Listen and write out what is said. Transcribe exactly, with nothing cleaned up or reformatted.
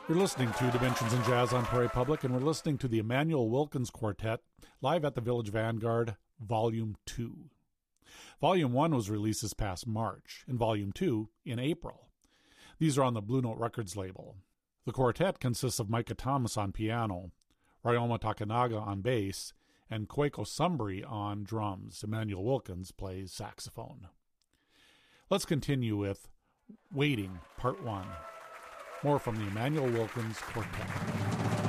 You're listening to Dimensions in Jazz on Prairie Public, and we're listening to the Emanuel Wilkins Quartet live at the Village Vanguard, Volume two. Volume one was released this past March, and Volume two in April. These are on the Blue Note Records label. The quartet consists of Micah Thomas on piano, Ryoma Takanaga on bass, and Koiko Sumbri on drums. Emanuel Wilkins plays saxophone. Let's continue with Waiting, Part one. More from the Emanuel Wilkins Quartet.